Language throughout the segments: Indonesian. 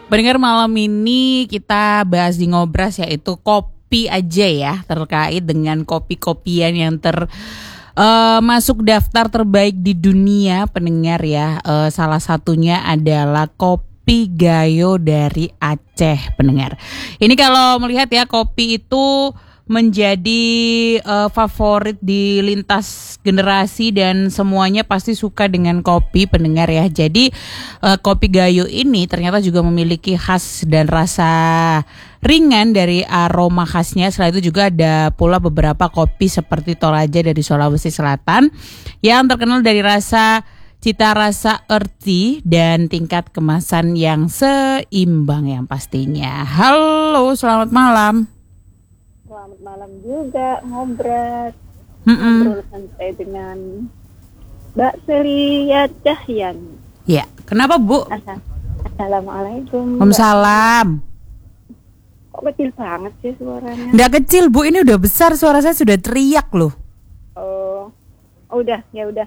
Pendengar, malam ini kita bahas di Ngobras yaitu kopi aja ya, terkait dengan kopi-kopian yang masuk daftar terbaik di dunia, pendengar ya. Salah satunya adalah kopi Gayo dari Aceh, pendengar. Ini kalau melihat ya, kopi itu menjadi favorit di lintas generasi dan semuanya pasti suka dengan kopi, pendengar ya. Jadi kopi Gayo ini ternyata juga memiliki khas dan rasa ringan dari aroma khasnya. Selain itu juga ada pula beberapa kopi seperti Toraja dari Sulawesi Selatan yang terkenal dari cita rasa earthy dan tingkat kemasan yang seimbang yang pastinya. Halo, selamat malam. Selamat malam juga, Ngobras. Ngobrol santai dengan Mbak Celia Cahyan. Ya, kenapa Bu? Assalamualaikum. Waalaikumsalam. Kok kecil banget sih suaranya? Nggak kecil Bu, ini udah besar, suara saya sudah teriak loh. Oh, udah, ya udah.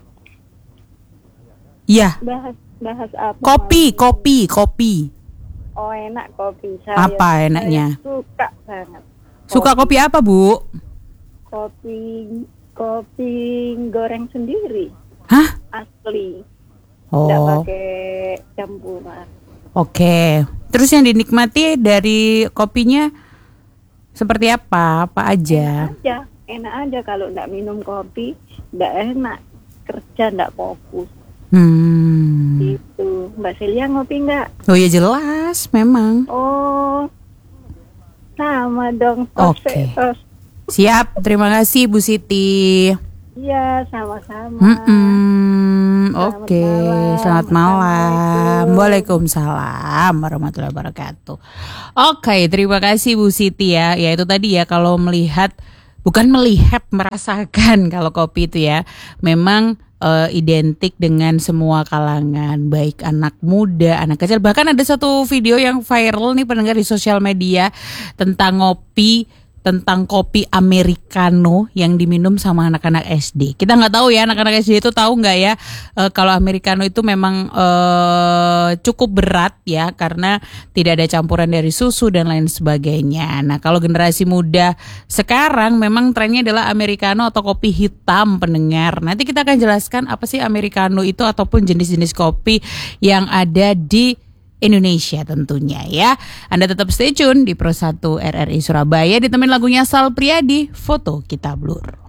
Iya. Bahas apa? Kopi. Oh, enak kopi. Saya enaknya? Suka banget. Suka kopi apa Bu? Kopi goreng sendiri. Hah? Asli. Oh. Nggak pakai campuran. Oke. Terus yang dinikmati dari kopinya seperti apa? Apa aja? Enak aja kalau nggak minum kopi, nggak enak. Kerja nggak fokus. Gitu. Mbak Celia ngopi nggak? Oh ya jelas, memang. Oh, sama dong. Oke. Siap, terima kasih Bu Siti. Iya, sama-sama. Oke, selamat malam. Waalaikumsalam warahmatullahi wabarakatuh. Oke, terima kasih Bu Siti ya. Ya itu tadi ya, kalau merasakan kalau kopi itu ya memang identik dengan semua kalangan, baik anak muda, anak kecil. Bahkan ada satu video yang viral nih pendengar di sosial media tentang kopi Americano yang diminum sama anak-anak SD. Kita nggak tahu ya anak-anak SD itu tahu nggak ya kalau Americano itu memang cukup berat ya, karena tidak ada campuran dari susu dan lain sebagainya. Nah kalau generasi muda sekarang memang trennya adalah Americano atau kopi hitam, pendengar. Nanti kita akan jelaskan apa sih Americano itu ataupun jenis-jenis kopi yang ada di Indonesia tentunya ya. Anda tetap stay tune di Pro 1 RRI Surabaya, ditemenin lagunya Sal Priadi, Foto Kita Blur.